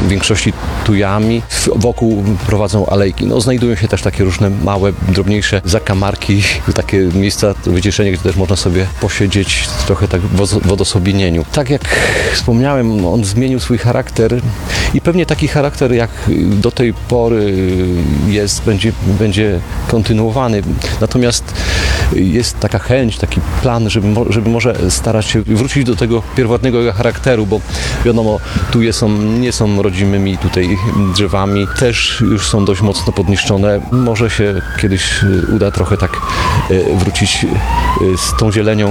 w większości tujami. Wokół prowadzą alejki. No, znajdują się też takie różne małe, drobniejsze zakamarki, takie miejsca wyciszenia, gdzie też można sobie posiedzieć trochę tak w odosobnieniu. Tak jak wspomniałem, on zmienił swój charakter i pewnie taki charakter jak do tej pory jest, będzie kontynuowany. Natomiast jest taka chęć, taki plan, żeby może starać się wrócić do tego pierwotnego jego charakteru, bo wiadomo, tuje nie są rodzimymi tutaj drzewami, też już są dość mocno podniszczone. Może się kiedyś uda trochę tak wrócić z tą zielenią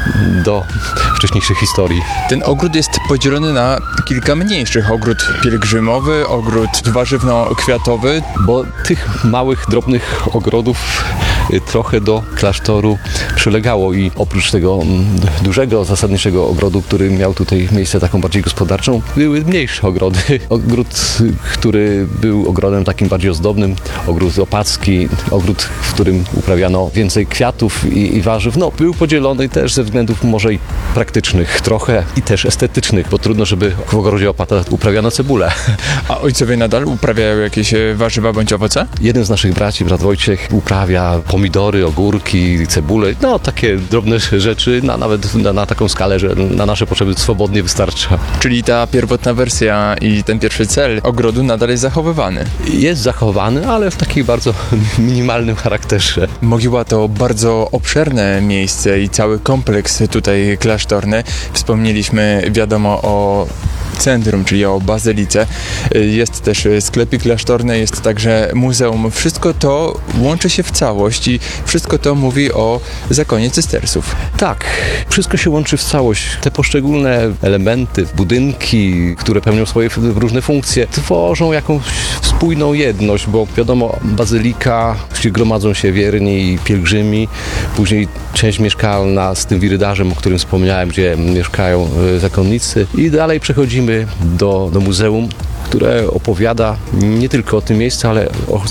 do wcześniejszych historii. Ten ogród jest podzielony na kilka mniejszych. Ogród pielgrzymowy, ogród warzywno-kwiatowy. Bo tych małych, drobnych ogrodów trochę do klasztoru przylegało i oprócz tego dużego, zasadniczego ogrodu, który miał tutaj miejsce taką bardziej gospodarczą, były mniejsze ogrody. Ogród, który był ogrodem takim bardziej ozdobnym, ogród opacki, ogród, w którym uprawiano więcej kwiatów i warzyw, był podzielony też ze względów może i praktycznych trochę i też estetycznych, bo trudno, żeby w ogrodzie opata uprawiano cebulę. A ojcowie nadal uprawiają jakieś warzywa bądź owoce? Jeden z naszych braci, brat Wojciech, uprawia pomidory, ogórki, cebulę, takie drobne rzeczy, nawet na taką skalę, że na nasze potrzeby swobodnie wystarcza. Czyli ta pierwotna wersja i ten pierwszy cel ogrodu nadal jest zachowywany? Jest zachowany, ale w takim bardzo minimalnym charakterze. Mogiła to bardzo obszerne miejsce i cały kompleks tutaj klasztorny. Wspomnieliśmy, wiadomo, o centrum, czyli o bazylice. Jest też sklepik klasztorny, jest także muzeum. Wszystko to łączy się w całość i wszystko to mówi o zakonie cystersów. Tak, wszystko się łączy w całość. Te poszczególne elementy, budynki, które pełnią swoje różne funkcje, tworzą jakąś spójną jedność, bo wiadomo, bazylika, gdzie gromadzą się wierni i pielgrzymi, później część mieszkalna z tym wirydarzem, o którym wspomniałem, gdzie mieszkają zakonnicy i dalej przechodzimy do muzeum, które opowiada nie tylko o tym miejscu, ale o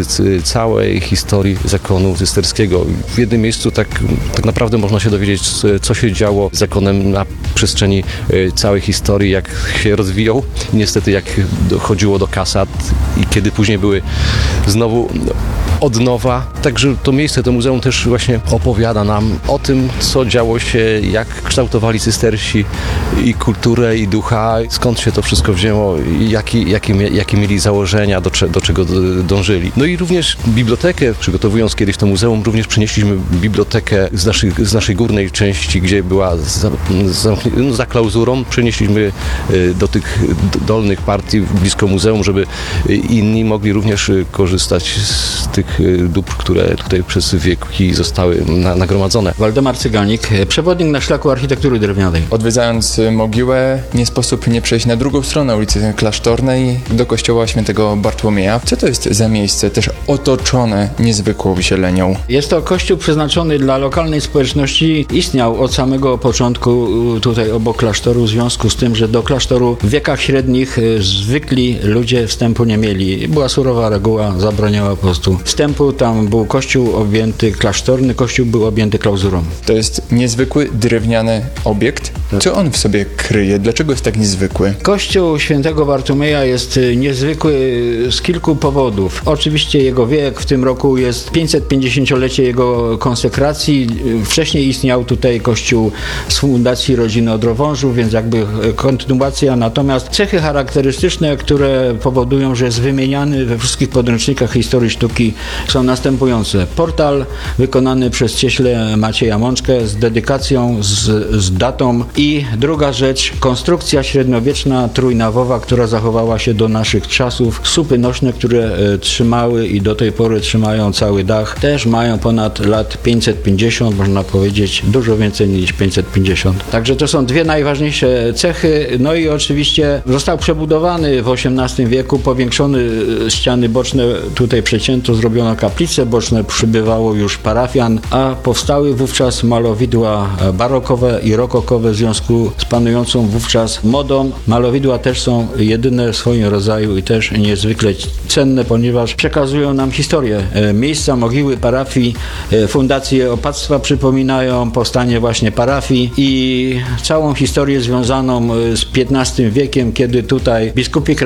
całej historii zakonu cysterskiego. W jednym miejscu tak naprawdę można się dowiedzieć, co się działo z zakonem na przestrzeni całej historii, jak się rozwijał. Niestety jak dochodziło do kasat i kiedy później były znowu od nowa. Także to miejsce, to muzeum też właśnie opowiada nam o tym, co działo się, jak kształtowali cystersi i kulturę, i ducha, skąd się to wszystko wzięło, jakie mieli założenia, do czego dążyli. No i również bibliotekę, przygotowując kiedyś to muzeum, również przynieśliśmy bibliotekę z naszej górnej części, gdzie była za klauzurą. Przenieśliśmy do tych dolnych partii blisko muzeum, żeby inni mogli również korzystać z tych dóbr, które tutaj przez wieki zostały nagromadzone. Waldemar Cyganik, przewodnik na szlaku architektury drewnianej. Odwiedzając mogiłę, nie sposób nie przejść na drugą stronę ulicy Klasztornej do kościoła świętego Bartłomieja. Co to jest za miejsce, też otoczone niezwykłą zielenią? Jest to kościół przeznaczony dla lokalnej społeczności. Istniał od samego początku tutaj obok klasztoru, w związku z tym, że do klasztoru w wiekach średnich zwykli ludzie wstępu nie mieli. Była surowa reguła, zabraniała po prostu wstępu. Tam był kościół objęty klasztorny, kościół był objęty klauzurą. To jest niezwykły drewniany obiekt. Co on w sobie kryje? Dlaczego jest tak niezwykły? Kościół świętego Bartłomieja jest niezwykły z kilku powodów. Oczywiście jego wiek, w tym roku jest 550-lecie jego konsekracji. Wcześniej istniał tutaj kościół z fundacji rodziny Odrowążów, więc jakby kontynuacja. Natomiast cechy charakterystyczne, które powodują, że jest wymieniany we wszystkich podręcznikach historii sztuki, są następujące. Portal wykonany przez cieśle Macieja Mączkę z dedykacją, z datą i druga rzecz, konstrukcja średniowieczna trójnawowa, która zachowała się do naszych czasów. Słupy nośne, które trzymały i do tej pory trzymają cały dach, też mają ponad lat 550, można powiedzieć dużo więcej niż 550. Także to są dwie najważniejsze cechy. No i oczywiście został przebudowany w XVIII wieku, powiększony ściany boczne, tutaj przecięto, zrobiono kaplice boczne, przybywało już parafian, a powstały wówczas malowidła barokowe i rokokowe w związku z panującą wówczas modą. Malowidła też są jedyne w swoim rodzaju i też niezwykle cenne, ponieważ przekazują nam historię miejsca, mogiły, parafii, fundacje opactwa przypominają powstanie właśnie parafii i całą historię związaną z XV wiekiem, kiedy tutaj biskupi